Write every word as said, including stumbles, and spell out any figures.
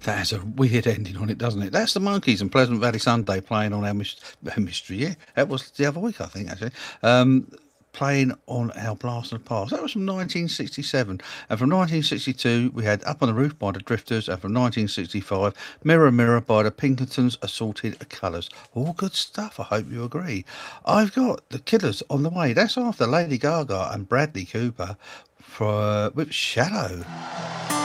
That has a weird ending on it, doesn't it? That's the Monkeys and Pleasant Valley Sunday playing on our mis- uh, mystery. Yeah, that was the other week, I think, actually. Um, playing on our Blast of the Past. That was from nineteen sixty-seven. And from nineteen sixty-two, we had Up on the Roof by the Drifters. And from nineteen sixty-five, Mirror Mirror by the Pinkertons, Assorted Colours. All good stuff, I hope you agree. I've got the Killers on the way. That's after Lady Gaga and Bradley Cooper for uh, with Shadow.